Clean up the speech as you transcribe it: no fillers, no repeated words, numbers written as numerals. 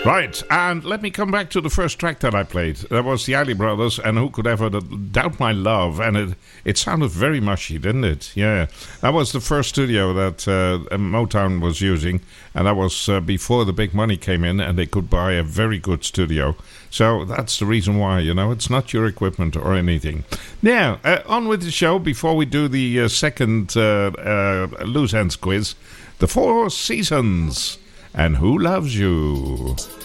Right, and let me come back to the first track that I played. That was the Isley Brothers, and Who Could Ever Doubt My Love? And it sounded very mushy, didn't it? Yeah, that was the first studio that Motown was using, and that was before the big money came in, and they could buy a very good studio. So that's the reason why, it's not your equipment or anything. Now, on with the show. Before we do the second Loose Ends quiz, the Four Seasons and Who Loves You?